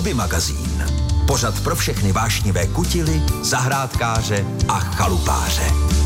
Hobby magazín. Pořad pro všechny vášnivé kutily, zahrádkáře a chalupáře.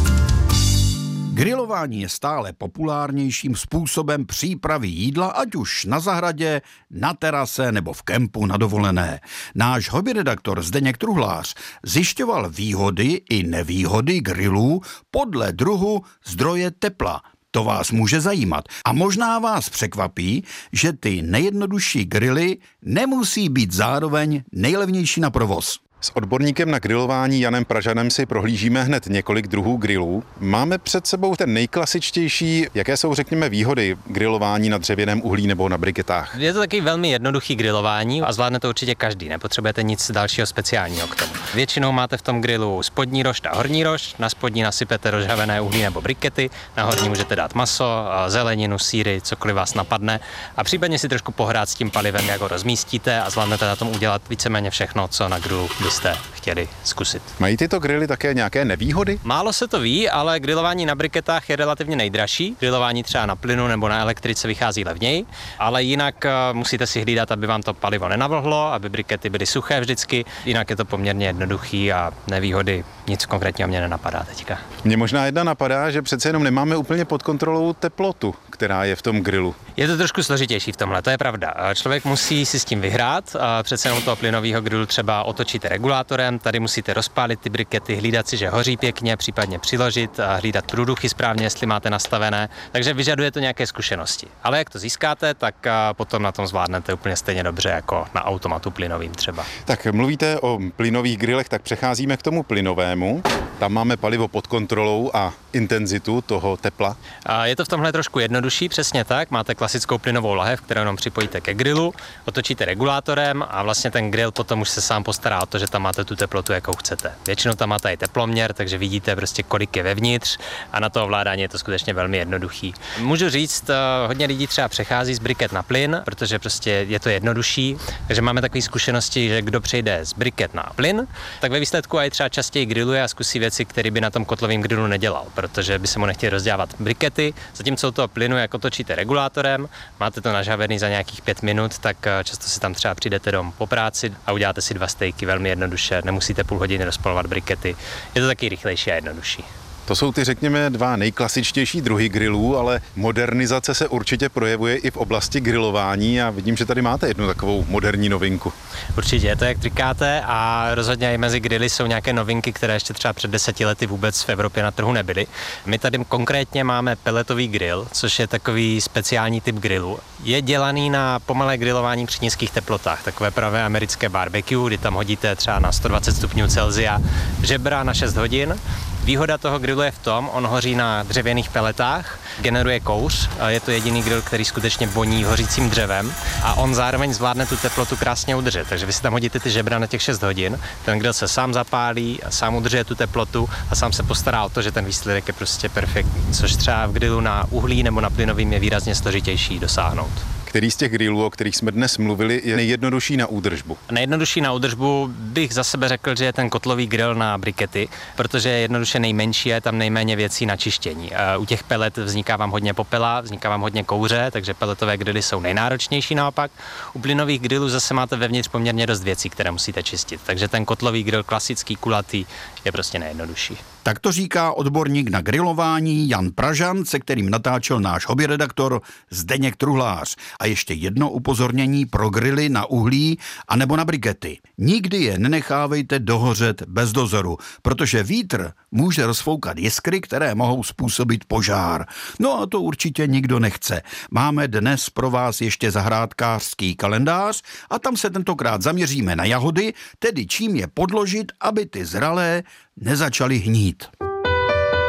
Grilování je stále populárnějším způsobem přípravy jídla, ať už na zahradě, na terase nebo v kempu na dovolené. Náš hobbyredaktor Zdeněk Truhlář zjišťoval výhody i nevýhody grilů podle druhu zdroje tepla. To vás může zajímat. A možná vás překvapí, že ty nejjednodušší grily nemusí být zároveň nejlevnější na provoz. S odborníkem na grilování Janem Pražanem si prohlížíme hned několik druhů grillů. Máme před sebou ten nejklasičtější. Jaké jsou, řekněme, výhody grilování na dřevěném uhlí nebo na briketách? Je to taky velmi jednoduchý grilování a zvládne to určitě každý. Nepotřebujete nic dalšího speciálního k tomu. Většinou máte v tom grilu spodní rošt a horní rošt. Na spodní nasypete rozžhavené uhlí nebo brikety, na horní můžete dát maso, zeleninu, sýry, cokoliv vás napadne a případně si trošku pohrát s tím palivem, jak ho rozmístíte a zvládnete na tom udělat víceméně všechno, co na grilu byste chtěli zkusit. Mají tyto grily také nějaké nevýhody? Málo se to ví, ale grilování na briketách je relativně nejdražší. Grilování třeba na plynu nebo na elektrice vychází levněji, ale jinak musíte si hlídat, aby vám to palivo nenavlhlo, aby brikety byly suché vždycky, jinak je to poměrně jednoduchý a nevýhody nic konkrétního mě nenapadá teďka. Mně možná jedna napadá, že přece jenom nemáme úplně pod kontrolou teplotu, která je v tom grilu. Je to trošku složitější v tomhle, to je pravda. Člověk musí si s tím vyhrát, přece jenom toho plynového grilu třeba otočíte regulátorem, tady musíte rozpálit ty brikety, hlídat si, že hoří pěkně, případně přiložit a hlídat průduchy správně, jestli máte nastavené, takže vyžaduje to nějaké zkušenosti. Ale jak to získáte, tak potom na tom zvládnete úplně stejně dobře jako na automatu plynovým třeba. Tak mluvíte o plynových grilech, tak přecházíme k tomu plynovému. Tam máme palivo pod kontrolou a intenzitu toho tepla. Je to v tomhle trošku jednodušší, přesně tak. Máte klasickou plynovou lahev, kterou jenom připojíte ke grilu, otočíte regulátorem a vlastně ten grill potom už se sám postará o to, že tam máte tu teplotu, jakou chcete. Většinou tam máte i teploměr, takže vidíte prostě, kolik je vevnitř a na to ovládání je to skutečně velmi jednoduchý. Můžu říct, hodně lidí třeba přechází z briket na plyn, protože prostě je to jednodušší, takže máme takové zkušenosti, že kdo přejde z briket na plyn, tak ve výsledku i třeba častěji grilluje a zkusí věci, které by na tom kotlovém grilu nedělal, protože by se mu nechtěli rozdělávat brikety. Zatímco u toho plynu, jak otočíte regulátorem, máte to nažhavený za nějakých 5 minut, tak často si tam třeba přijdete domů po práci a uděláte si 2 stejky velmi jednoduše, nemusíte půl hodiny rozpalovat brikety. Je to taky rychlejší a jednodušší. To jsou ty, řekněme, 2 nejklasičtější druhy grillů, ale modernizace se určitě projevuje i v oblasti grilování a vidím, že tady máte jednu takovou moderní novinku. Určitě, je to jak říkáte a rozhodně i mezi grilly jsou nějaké novinky, které ještě třeba před 10 lety vůbec v Evropě na trhu nebyly. My tady konkrétně máme peletový grill, což je takový speciální typ grillu. Je dělaný na pomalé grilování při nízkých teplotách, takové pravé americké barbecue, kdy tam hodíte třeba na 120 stupňů Celsia žebra na 6 hodin. Výhoda toho grilu je v tom, on hoří na dřevěných peletách, generuje kouř, je to jediný grill, který skutečně voní hořícím dřevem a on zároveň zvládne tu teplotu krásně udržet. Takže vy si tam hodíte ty žebra na těch 6 hodin, ten grill se sám zapálí, sám udržuje tu teplotu a sám se postará o to, že ten výsledek je prostě perfektní, což třeba v grilu na uhlí nebo na plynovým je výrazně složitější dosáhnout. Který z těch grillů, o kterých jsme dnes mluvili, je nejjednodušší na údržbu? Nejjednodušší na údržbu bych za sebe řekl, že je ten kotlový grill na brikety, protože je jednoduše nejmenší a je tam nejméně věcí na čištění. U těch pelet vzniká vám hodně popela, vzniká vám hodně kouře, takže peletové grily jsou nejnáročnější naopak. U plynových grillů zase máte vevnitř poměrně dost věcí, které musíte čistit, takže ten kotlový grill klasický, kulatý, je prostě nejjednodušší. Tak to říká odborník na grilování Jan Pražan, se kterým natáčel náš hobbyredaktor Zdeněk Truhlář. A ještě jedno upozornění pro grily na uhlí anebo na brikety. Nikdy je nenechávejte dohořet bez dozoru, protože vítr může rozfoukat jiskry, které mohou způsobit požár. No a to určitě nikdo nechce. Máme dnes pro vás ještě zahrádkářský kalendář a tam se tentokrát zaměříme na jahody, tedy čím je podložit, aby ty zralé nezačaly hnít.